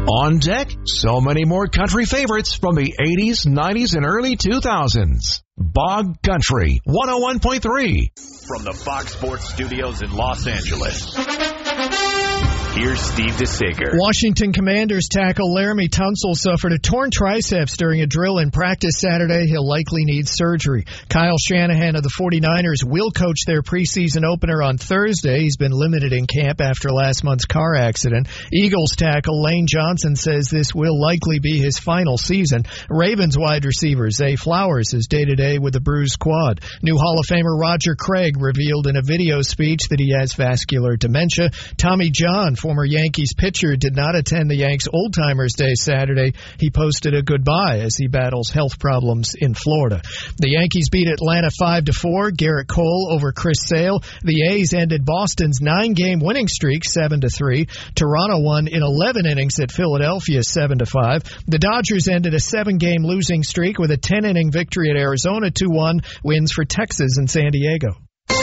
On deck, so many more country favorites from the 80s, 90s, and early 2000s. Bog Country 101.3. From the Fox Sports Studios in Los Angeles, here's Steve DeSager. Washington Commanders tackle Laramie Tunsil suffered a torn triceps during a drill in practice Saturday. He'll likely need surgery. Kyle Shanahan of the 49ers will coach their preseason opener on Thursday. He's been limited in camp after last month's car accident. Eagles tackle Lane Johnson says this will likely be his final season. Ravens wide receiver Zay Flowers is day-to-day with a bruised quad. New Hall of Famer Roger Craig revealed in a video speech that he has vascular dementia. Tommy John, former Yankees pitcher, did not attend the Yanks Old Timers Day Saturday. He posted a goodbye as he battles health problems in Florida. The Yankees beat Atlanta 5-4. Garrett Cole over Chris Sale. The A's ended Boston's 9-game winning streak 7-3. Toronto won in 11 innings at Philadelphia 7-5. The Dodgers ended a 7-game losing streak with a 10-inning victory at Arizona 2-1. Wins for Texas and San Diego.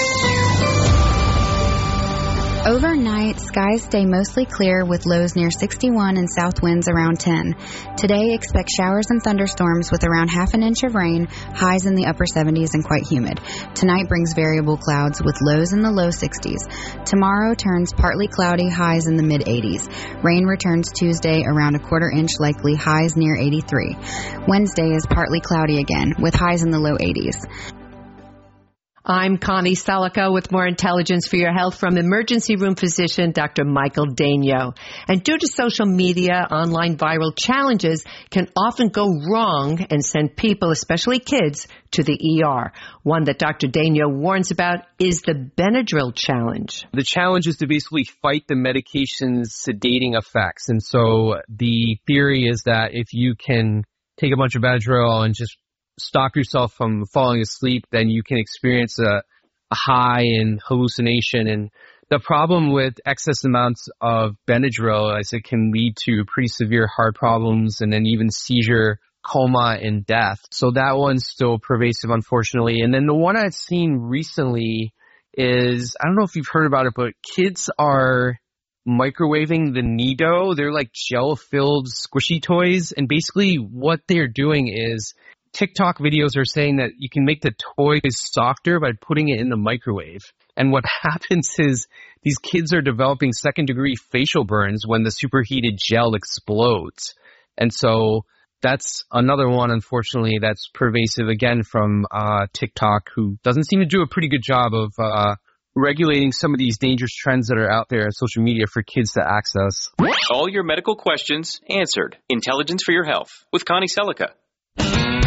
Overnight, skies stay mostly clear with lows near 61 and south winds around 10. Today, expect showers and thunderstorms with around half an inch of rain, highs in the upper 70s and quite humid. Tonight brings variable clouds with lows in the low 60s. Tomorrow turns partly cloudy, highs in the mid-80s. Rain returns Tuesday around a quarter inch likely, highs near 83. Wednesday is partly cloudy again with highs in the low 80s. I'm Connie Selica with more intelligence for your health from emergency room physician Dr. Michael Daigneault. And due to social media, online viral challenges can often go wrong and send people, especially kids, to the ER. One that Dr. Daigneault warns about is the Benadryl challenge. The challenge is to basically fight the medication's sedating effects. And so the theory is that if you can take a bunch of Benadryl and just stop yourself from falling asleep, then you can experience a high and hallucination. And the problem with excess amounts of Benadryl is it can lead to pretty severe heart problems and then even seizure, coma, and death. So that one's still pervasive, unfortunately. And then the one I've seen recently is, I don't know if you've heard about it, but kids are microwaving the Nido. They're like gel-filled squishy toys. And basically what they're doing is TikTok videos are saying that you can make the toys softer by putting it in the microwave. And what happens is these kids are developing second-degree facial burns when the superheated gel explodes. And so that's another one, unfortunately, that's pervasive, again, from TikTok, who doesn't seem to do a pretty good job of regulating some of these dangerous trends that are out there on social media for kids to access. All your medical questions answered. Intelligence for your health with Connie Selica.